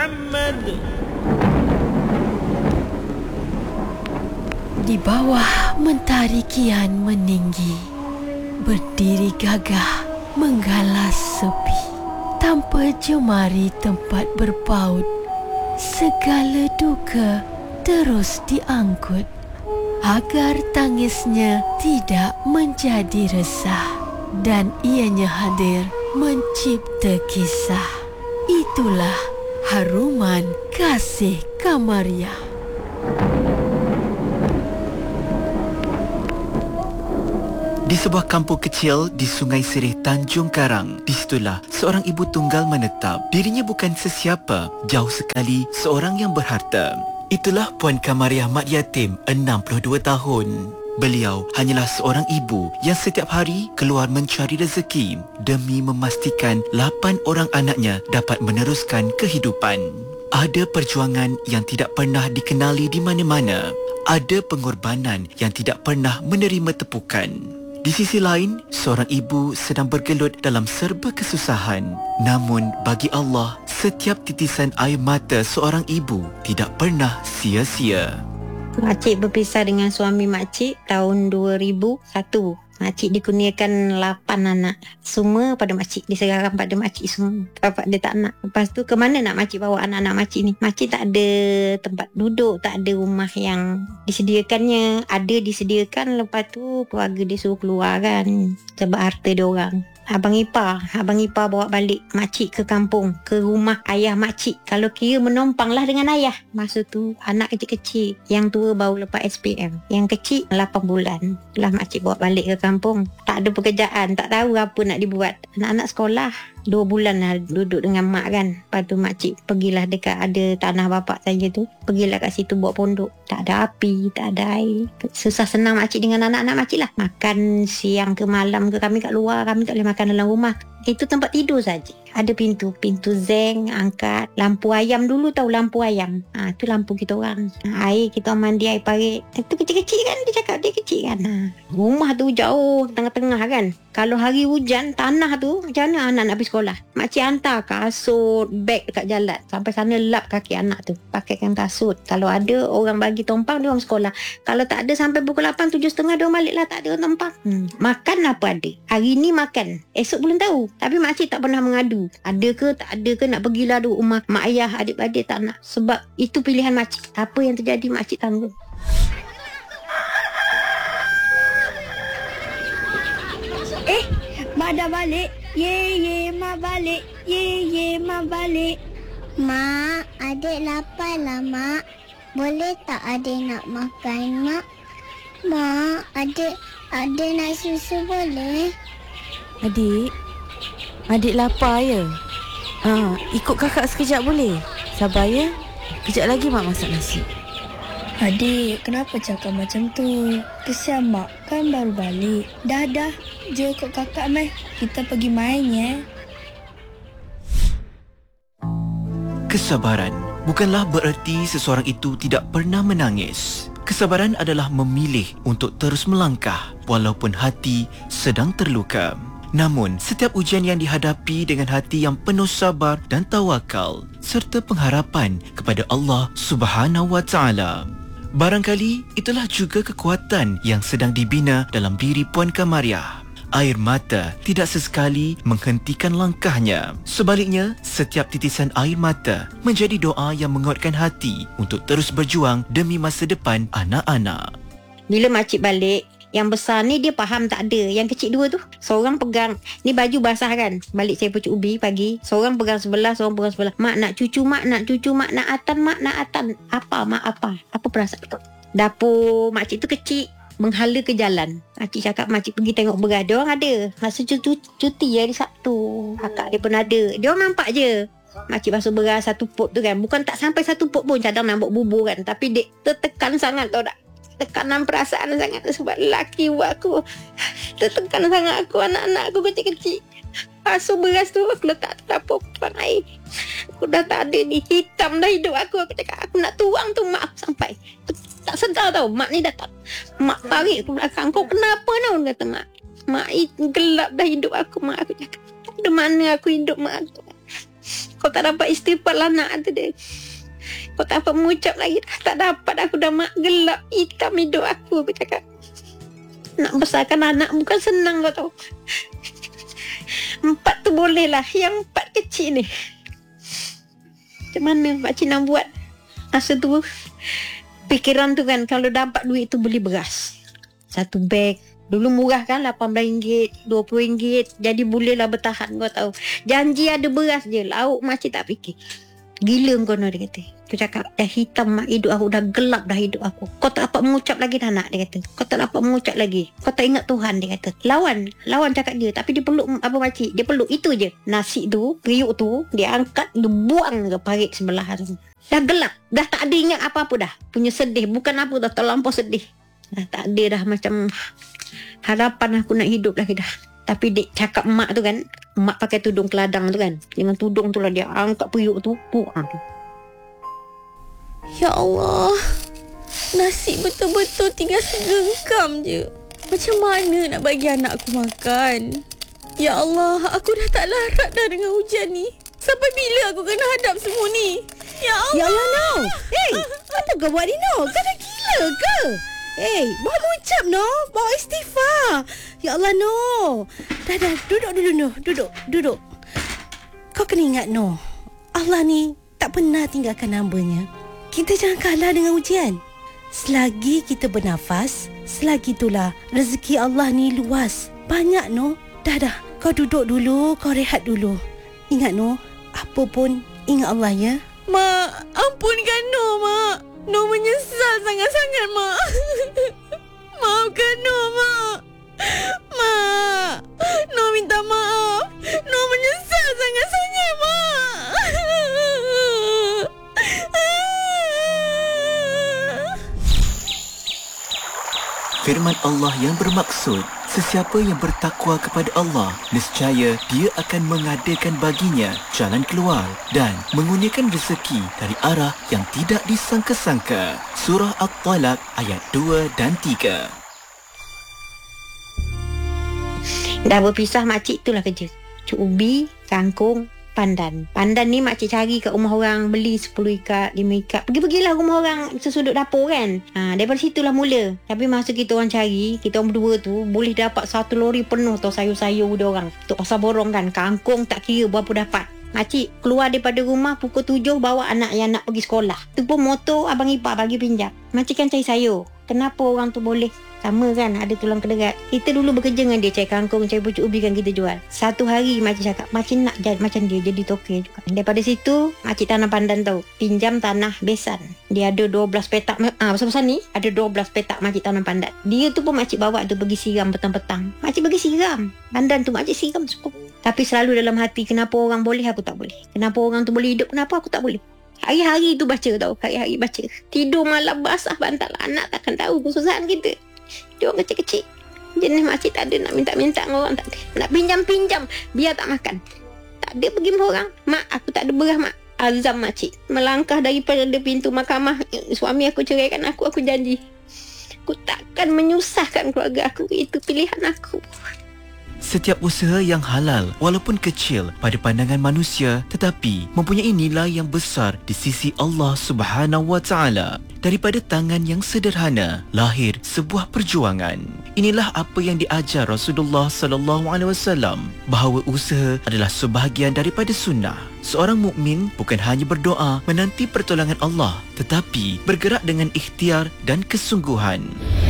محمد. Di bawah mentari kian meninggi, berdiri gagah menggalas sepi. Tanpa jemari tempat berpaut, segala duka terus diangkut agar tangisnya tidak menjadi resah dan ianya hadir mencipta kisah. Itulah haruman kasih Kamaria. Di sebuah kampung kecil di Sungai Sirih, Tanjung Karang, di situlah seorang ibu tunggal menetap. Dirinya bukan sesiapa, jauh sekali seorang yang berharta. Itulah Puan Kamariah Mat Yatim, 62 tahun. Beliau hanyalah seorang ibu yang setiap hari keluar mencari rezeki demi memastikan 8 orang anaknya dapat meneruskan kehidupan. Ada perjuangan yang tidak pernah dikenali di mana-mana. Ada pengorbanan yang tidak pernah menerima tepukan. Di sisi lain, seorang ibu sedang bergelut dalam serba kesusahan. Namun bagi Allah, setiap titisan air mata seorang ibu tidak pernah sia-sia. Makcik berpisah dengan suami makcik tahun 2001. Makcik dikurniakan 8 anak. Semua pada makcik, diserahkan pada makcik semua. Bapak dia tak nak. Lepas tu ke mana nak makcik bawa anak-anak makcik ni? Makcik tak ada tempat duduk, tak ada rumah yang disediakannya. Ada disediakan, lepas tu keluarga dia suruh keluar kan. Sebab harta dia orang. Abang ipar bawa balik makcik ke kampung, ke rumah ayah makcik. Kalau kira menumpang lah dengan ayah. Masa tu anak kecil-kecil, yang tua baru lepas SPM, yang kecil 8 bulan lah makcik bawa balik ke kampung. Tak ada pekerjaan, tak tahu apa nak dibuat. Anak-anak sekolah 2 bulan lah duduk dengan mak kan. Lepas tu makcik pergilah dekat ada tanah bapak saya tu, pergilah kat situ buat pondok. Tak ada api, tak ada air. Susah senang makcik dengan anak-anak makcik lah. Makan siang ke malam ke kami kat luar, kami tak boleh makan dalam rumah. Itu tempat tidur saja. Ada pintu zeng, angkat. Lampu ayam dulu, tahu lampu ayam? Tu lampu kita orang. Air kita mandi air parit. Itu kecil-kecil kan, dia cakap dia kecil kan. Rumah tu jauh tengah-tengah kan. Kalau hari hujan, tanah tu macam mana anak nak pergi sekolah? Makcik hantar kasut, beg dekat jalan. Sampai sana lap kaki anak tu. Pakaikan kasut. Kalau ada orang bagi tompang, dia orang sekolah. Kalau tak ada sampai pukul 8, 7.30 dia orang balik lah. Tak ada orang tompang. Makan apa ada. Hari ni makan. Esok belum tahu. Tapi makcik tak pernah mengadu. Ada ke tak ada ke nak pergi lalu rumah mak ayah, adik-adik tak nak. Sebab itu pilihan makcik. Apa yang terjadi makcik tanggung. Mak dah balik. Ye, mak balik. Ye, mak balik. Mak, adik lapar lah mak. Boleh tak adik nak makan mak? Mak, adik nak susu boleh? Adik lapar ya? Ikut kakak sekejap boleh? Sabar ya. Kejap lagi mak masak nasi. Adik, kenapa cakap macam tu? Kesian mak, kan baru balik. Dah, jom ikut kakak meh. Kita pergi main ya. Kesabaran bukanlah bererti seseorang itu tidak pernah menangis. Kesabaran adalah memilih untuk terus melangkah walaupun hati sedang terluka. Namun, setiap ujian yang dihadapi dengan hati yang penuh sabar dan tawakal serta pengharapan kepada Allah Subhanahu wa Ta'ala. Barangkali itulah juga kekuatan yang sedang dibina dalam diri Puan Kamariah. Air mata tidak sesekali menghentikan langkahnya. Sebaliknya, setiap titisan air mata menjadi doa yang menguatkan hati untuk terus berjuang demi masa depan anak-anak. Bila makcik balik, yang besar ni dia faham tak ada. Yang kecil dua tu, seorang pegang, ni baju basah kan, balik saya pucuk ubi pagi, seorang pegang sebelah, seorang pegang sebelah. Mak nak cucu, mak nak cucu, mak nak atan, mak nak atan. Apa mak apa? Apa perasaan tu? Dapur makcik tu kecil, menghala ke jalan. Makcik cakap makcik pergi tengok beras. Dia orang ada masa cuti hari Sabtu. Kakak dia pun ada. Dia orang nampak je makcik basuh beras satu pot tu kan. Bukan tak sampai satu pot pun, cadang nak buat bubur kan. Tapi dek tertekan sangat tau tak. Tekanan perasaan sangat sebab lelaki buat aku. Tertekan sangat aku, anak-anak aku kecil-kecil. Basuh beras tu aku letak dapur tuang air. Aku dah tak ada ni, hitam dah hidup aku. Aku cakap aku nak tuang tu mak aku sampai. Tak sedar tau, mak ni datang. Mak tarik ke belakang, kau kenapa tau? Kata mak gelap dah hidup aku. Mak aku cakap, ada mana aku hidup mak aku. Kau tak dapat istighfar lah nak tu dia. Kau tak dapat mengucap lagi. Tak dapat, aku dah mak gelap hitam hidup aku cakap. Nak besarkan anak bukan senang kau tahu. 4 tu boleh lah. Yang 4 kecil ni macam mana makcik nak buat? Masa tu pikiran tu kan, kalau dapat duit tu beli beras 1 beg. Dulu murah kan, RM18, RM20. Jadi bolehlah bertahan, kau tahu. Janji ada beras je, lauk makcik tak fikir. Gila kau no, dia kata. Aku cakap, dah hitam mak hidup aku, dah gelap dah hidup aku. Kau tak dapat mengucap lagi dah nak, dia kata. Kau tak dapat mengucap lagi. Kau tak ingat Tuhan, dia kata. Lawan cakap dia. Tapi dia peluk apa makcik, dia peluk itu je. Nasi tu, periuk tu, dia angkat, dia buang ke parit sebelah tu. Dah gelap, dah tak ada ingat apa-apa dah. Punya sedih, bukan apa dah, terlampau sedih. Dah tak ada dah macam harapan aku nak hidup lagi dah. Tapi dek cakap mak tu kan, mak pakai tudung keladang tu kan, dengan tudung tu lah dia angkat periuk tu, buang tu. Ya Allah, nasi betul-betul tinggal segenggam je. Macam mana nak bagi anak aku makan? Ya Allah, aku dah tak larat dah dengan hujan ni. Sampai bila aku kena hadap semua ni? Ya Allah. Ya Allah, No. Hey, apa kau buat ni, No? Kau dah gila ke? Hey, bawa mengucap, No. Bawa istighfar. Ya Allah, No. Dah. Duduk dulu, No. Duduk. Kau kena ingat, No. Allah ni tak pernah tinggalkan hamba-Nya. Kita jangan kalah dengan ujian. Selagi kita bernafas, selagi itulah rezeki Allah ni luas. Banyak, No. Dah. Kau duduk dulu, kau rehat dulu. Ingat, No. Apa pun, ingat Allah, ya. Mak, ampunkan No, Mak. No menyesal sangat-sangat, Mak. Maafkan No, Mak. Mak, No minta maaf. No menyesal sangat-sangat, Mak. Firman Allah yang bermaksud, sesiapa yang bertakwa kepada Allah, nescaya dia akan mengadakan baginya jalan keluar dan mengurniakan rezeki dari arah yang tidak disangka-sangka. Surah At-Talaq ayat 2 dan 3. Dah berpisah, makcik itulah kerja. Cuk ubi, kangkung, pandan. Pandan ni makcik cari kat rumah orang, beli 10 ikat, 5 ikat. Pergi-pergilah rumah orang sesudut dapur kan. Daripada situlah mula. Tapi masa kita orang cari, kita orang berdua tu boleh dapat 1 lori penuh tau sayur-sayur dia orang. Untuk pasar borong kan. Kangkung tak kira berapa dapat. Makcik keluar daripada rumah pukul 7 bawa anak yang nak pergi sekolah. Tu pun motor abang ipar bagi pinjam. Makcik kan cari sayur. Kenapa orang tu boleh? Sama kan, ada tulang kedekat. Kita dulu bekerja dengan dia, cari kangkung, cari pucuk ubi kan kita jual. Satu hari makcik cakap, makcik nak jadi macam dia, jadi toke juga. Daripada situ, makcik tanam pandan tau. Pinjam tanah besan. Dia ada 12 petak, besar-besar ni, ada 12 petak makcik tanam pandan. Dia tu pun makcik bawa tu pergi siram petang-petang. Makcik pergi siram. Pandan tu makcik siram cukup. Tapi selalu dalam hati, kenapa orang boleh, aku tak boleh. Kenapa orang tu boleh hidup, kenapa aku tak boleh. Hari-hari tu baca tau, hari-hari baca. Tidur malam basah bantal, anak takkan tahu kesusahan kita. Dia orang kecil-kecil. Jenis makcik tak ada nak minta-minta dengan orang, tak ada. Nak pinjam-pinjam, biar tak makan. Tak ada pergi dengan orang. Mak, aku tak ada beras, Mak. Azam makcik. Melangkah daripada pintu mahkamah. Suami aku ceraikan aku janji. Aku takkan menyusahkan keluarga aku. Itu pilihan aku. Setiap usaha yang halal walaupun kecil pada pandangan manusia tetapi mempunyai nilai yang besar di sisi Allah Subhanahu wa taala. Daripada tangan yang sederhana lahir sebuah perjuangan. Inilah apa yang diajar Rasulullah sallallahu alaihi wasallam, bahawa usaha adalah sebahagian daripada sunnah. Seorang mukmin bukan hanya berdoa menanti pertolongan Allah tetapi bergerak dengan ikhtiar dan kesungguhan.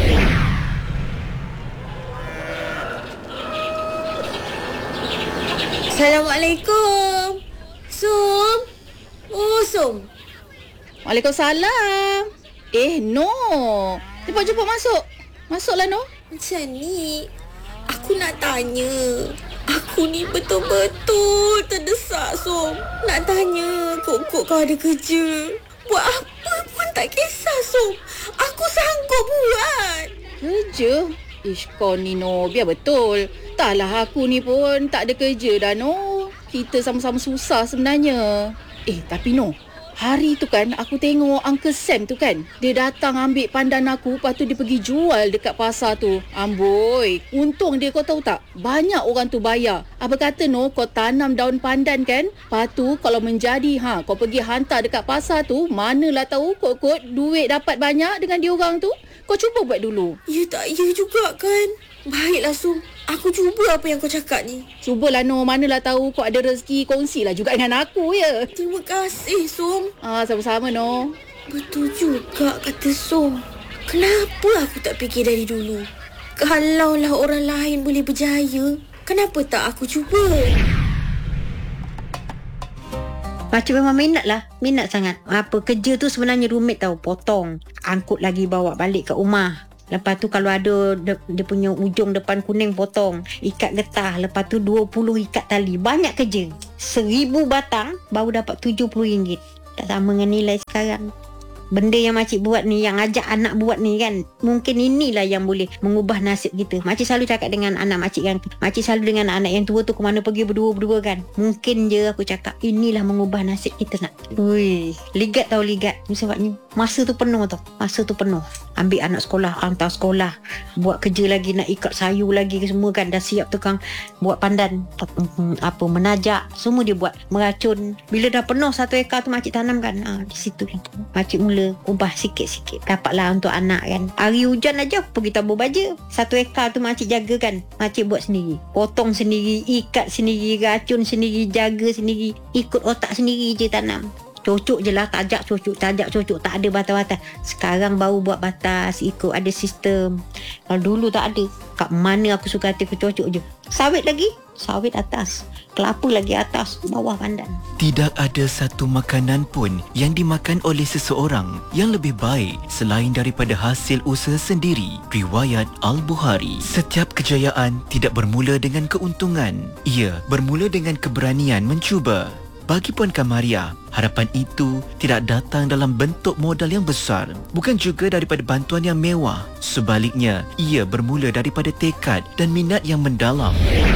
Assalamualaikum. Sum. Oh, Sum. Waalaikumsalam. No. Cepat masuk. Masuklah, No. Macam ni, aku nak tanya. Aku ni betul-betul terdesak, Som. Nak tanya, kok kau ada kerja. Buat apa pun tak kisah, Som. Aku sanggup buat. Kerja? Kau ni, No. Biar betul. Taklah aku ni pun tak ada kerja dah, No. Kita sama-sama susah sebenarnya. Tapi, No. Hari tu kan aku tengok Uncle Sam tu kan. Dia datang ambil pandan aku, lepas tu dia pergi jual dekat pasar tu. Amboi, untung dia, kau tahu tak? Banyak orang tu bayar. Apa kata kau tanam daun pandan kan? Lepas tu kalau menjadi kau pergi hantar dekat pasar tu, manalah tahu kot duit dapat banyak dengan diorang tu. Kau cuba buat dulu. Ya tak ya juga kan. Baiklah Som, aku cuba apa yang kau cakap ni. Cubalah manalah tahu kau ada rezeki, kongsilah juga dengan aku ya. Terima kasih Som. Sama-sama Betul juga kata Som. Kenapa aku tak fikir dari dulu? Kalaulah orang lain boleh berjaya, kenapa tak aku cuba? Makcik memang minat sangat. Apa kerja tu sebenarnya rumit tau. Potong, angkut lagi bawa balik ke rumah. Lepas tu kalau ada dia punya ujung depan kuning potong, ikat getah, lepas tu 20 ikat tali. Banyak kerja. 1000 batang baru dapat RM70. Tak sama dengan nilai sekarang. Benda yang makcik buat ni, yang ajak anak buat ni kan, mungkin inilah yang boleh mengubah nasib kita. Makcik selalu cakap dengan anak makcik kan, makcik selalu dengan anak yang tua tu ke mana pergi berdua-berdua kan. Mungkin je aku cakap inilah mengubah nasib kita nak. Ligat tau ligat. Sebabnya masa tu penuh tau. Masa tu penuh. Ambil anak sekolah, hantar sekolah, buat kerja lagi, nak ikat sayur lagi ke semua kan. Dah siap tukang buat pandan, menajak, semua dia buat, meracun. Bila dah penuh 1 ekar tu makcik tanam kan, di situ makcik mula ubah sikit-sikit. Dapatlah untuk anak kan. Hari hujan aja pergi tabur baja. 1 ekar tu makcik jaga kan. Makcik buat sendiri. Potong sendiri, ikat sendiri, racun sendiri, jaga sendiri. Ikut otak sendiri je tanam. Cocok je lah, tajak cocok. Tak ada batas-batas. Sekarang baru buat batas, ikut ada sistem. Kalau dulu tak ada, kat mana aku suka hati aku cocok je. Sawit lagi, sawit atas. Kelapa lagi atas, bawah pandan. Tidak ada satu makanan pun yang dimakan oleh seseorang yang lebih baik selain daripada hasil usaha sendiri. Riwayat Al-Bukhari. Setiap kejayaan tidak bermula dengan keuntungan. Ia bermula dengan keberanian mencuba. Bagi Puan Kamaria, harapan itu tidak datang dalam bentuk modal yang besar, bukan juga daripada bantuan yang mewah. Sebaliknya, ia bermula daripada tekad dan minat yang mendalam.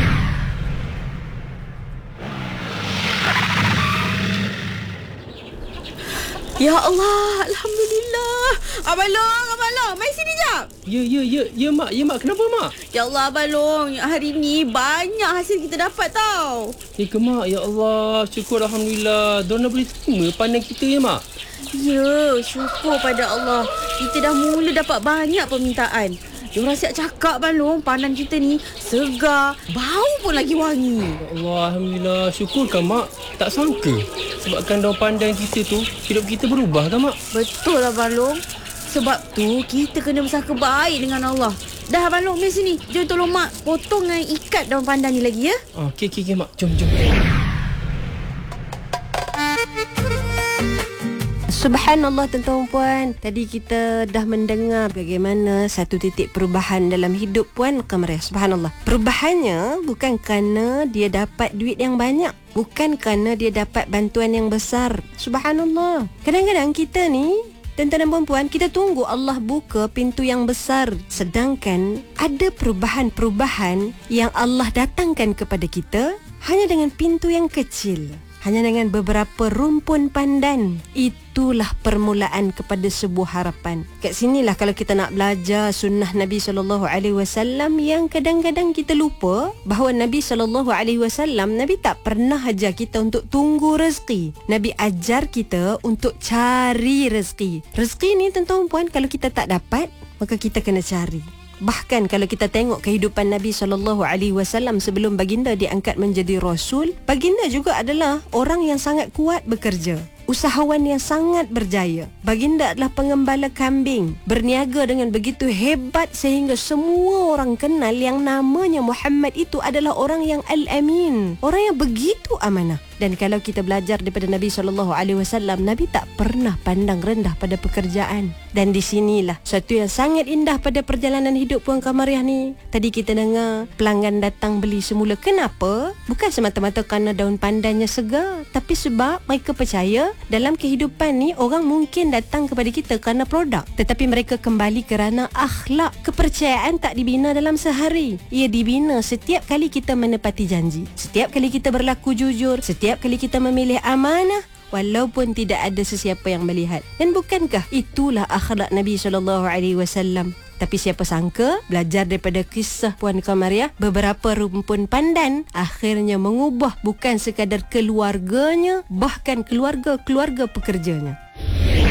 Ya Allah, Alhamdulillah. Abang Long, mai sini jap. Ya mak, kenapa mak? Ya Allah Abang Long, hari ni banyak hasil kita dapat tau. Ke mak, ya Allah, syukur Alhamdulillah. Diorang dah boleh terima pandang kita ya mak? Ya, syukur pada Allah. Kita dah mula dapat banyak permintaan. Diorang siap cakap Abang Long, pandan kita ni segar, bau pun lagi wangi. Ya Allah, Alhamdulillah, syukurkan mak. Tak sangka sebabkan daun pandan kita tu, hidup kita berubah kan mak? Betul Abang Long. Sebab tu kita kena bersangka baik dengan Allah. Dah Abang Long, mari sini. Jom tolong mak potong dan ikat daun pandan ni lagi ya. Okey mak, jom. Subhanallah tuan-tuan puan. Tadi kita dah mendengar bagaimana satu titik perubahan dalam hidup Puan Kamaria. Subhanallah. Perubahannya bukan kerana dia dapat duit yang banyak, bukan kerana dia dapat bantuan yang besar. Subhanallah. Kadang-kadang kita ni, tuan-tuan dan puan-puan, kita tunggu Allah buka pintu yang besar. Sedangkan ada perubahan-perubahan yang Allah datangkan kepada kita hanya dengan pintu yang kecil. Hanya dengan beberapa rumpun pandan. Itulah permulaan kepada sebuah harapan. Kat sinilah kalau kita nak belajar sunnah Nabi SAW yang kadang-kadang kita lupa bahawa Nabi SAW, Nabi tak pernah ajar kita untuk tunggu rezeki. Nabi ajar kita untuk cari rezeki. Rezeki ni tuan-tuan puan, kalau kita tak dapat, maka kita kena cari. Bahkan kalau kita tengok kehidupan Nabi SAW sebelum baginda diangkat menjadi Rasul, baginda juga adalah orang yang sangat kuat bekerja, usahawan yang sangat berjaya. Baginda adalah pengembala kambing, berniaga dengan begitu hebat sehingga semua orang kenal yang namanya Muhammad itu adalah orang yang Al-Amin, orang yang begitu amanah. Dan kalau kita belajar daripada Nabi SAW, Nabi tak pernah pandang rendah pada pekerjaan. Dan di sinilah satu yang sangat indah pada perjalanan hidup Puan Kamaria ni. Tadi kita dengar pelanggan datang beli semula. Kenapa? Bukan semata-mata kerana daun pandannya segar, tapi sebab mereka percaya dalam kehidupan ni orang mungkin datang kepada kita kerana produk, tetapi mereka kembali kerana akhlak. Kepercayaan tak dibina dalam sehari. Ia dibina setiap kali kita menepati janji, setiap kali kita berlaku jujur, setiap kali kita memilih amanah walaupun tidak ada sesiapa yang melihat. Dan bukankah itulah akhlak Nabi SAW? Tapi siapa sangka, belajar daripada kisah Puan Qamariah, beberapa rumpun pandan akhirnya mengubah bukan sekadar keluarganya, bahkan keluarga-keluarga pekerjanya.